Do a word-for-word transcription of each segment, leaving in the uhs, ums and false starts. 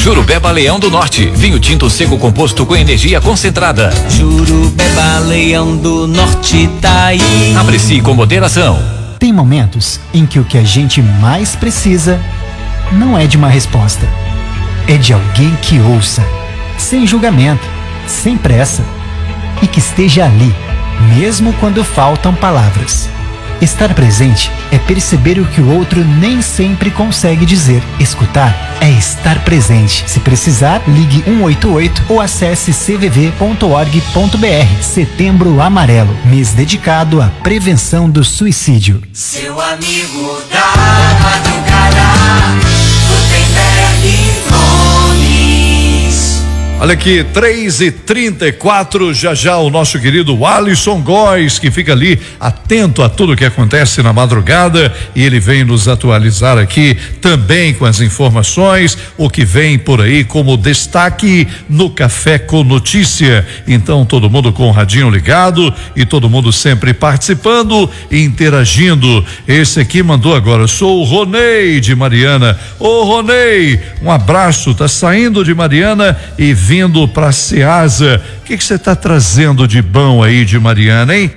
Jurupeba Leão do Norte, vinho tinto seco composto com energia concentrada. Jurupeba Leão do Norte tá aí. Aprecie com moderação. Tem momentos em que o que a gente mais precisa não é de uma resposta, é de alguém que ouça, sem julgamento, sem pressa, e que esteja ali, mesmo quando faltam palavras. Estar presente é perceber o que o outro nem sempre consegue dizer. Escutar é estar presente. Se precisar, ligue um oito oito ou acesse c v v ponto org ponto b r. Setembro Amarelo, mês dedicado à prevenção do suicídio. Seu amigo da madrugada, Gutenberg Nunes. Olha aqui, três e trinta e quatro, já já o nosso querido Alisson Góes, que fica ali atento a tudo que acontece na madrugada, e ele vem nos atualizar aqui também com as informações, o que vem por aí como destaque no Café com Notícia. Então todo mundo com o radinho ligado e todo mundo sempre participando e interagindo. Esse aqui mandou agora: sou o Ronei de Mariana. Ô Ronei, um abraço, tá saindo de Mariana e vindo para Ceasa. O que que você está trazendo de bom aí de Mariana, hein?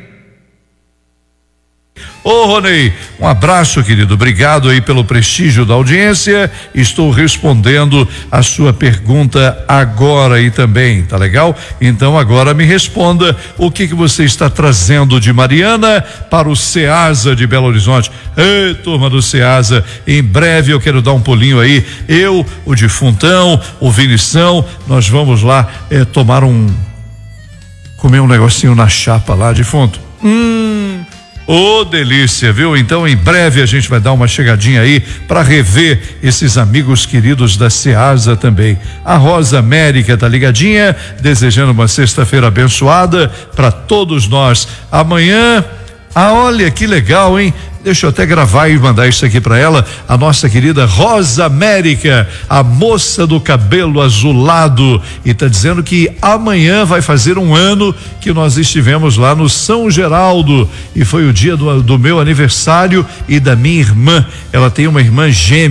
Ô Ronei, um abraço, querido, obrigado aí pelo prestígio da audiência. Estou respondendo a sua pergunta agora aí também, tá legal? Então agora me responda o que que você está trazendo de Mariana para o Ceasa de Belo Horizonte. Ei, turma do Ceasa, em breve eu quero dar um pulinho aí, eu, o Defuntão, o Vinição, nós vamos lá eh, tomar um, comer um negocinho na chapa lá, Defunto. Hum... Ô, oh, delícia, viu? Então, em breve a gente vai dar uma chegadinha aí para rever esses amigos queridos da Ceasa também. A Rosa América tá ligadinha, desejando uma sexta-feira abençoada para todos nós. Amanhã, ah, olha que legal, hein? Deixa eu até gravar e mandar isso aqui para ela, a nossa querida Rosa América, a moça do cabelo azulado, e tá dizendo que amanhã vai fazer um ano que nós estivemos lá no São Geraldo, e foi o dia do, do meu aniversário e da minha irmã. Ela tem uma irmã gêmea.